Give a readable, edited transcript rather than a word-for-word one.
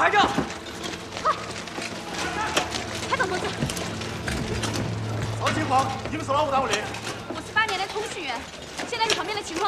排着。 快，开动脖子。 啥情况？你们是哪个单位的？ 我是8年的通讯员，现在你旁边的情况。